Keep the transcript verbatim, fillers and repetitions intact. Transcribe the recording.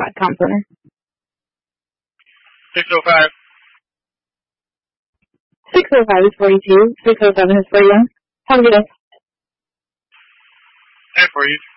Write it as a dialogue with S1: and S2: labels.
S1: five Comp Center.
S2: six oh five.
S1: six oh five is forty-two. six oh seven is forty-one. Have a good day.
S2: And for you.